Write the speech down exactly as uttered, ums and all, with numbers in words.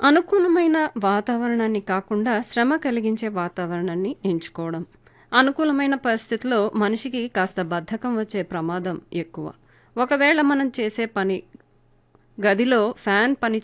అనుకూలమైన వాతావరణాన్ని కాకుండా శ్రమ కలిగించే వాతావరణాన్ని ఎంచుకోవడం. అనుకూలమైన పరిస్థితిలో మనిషికి కాస్త బద్ధకం వచ్చే ప్రమాదం ఎక్కువ. ఒకవేళ మనం చేసే పని గదిలో ఫ్యాన్ పని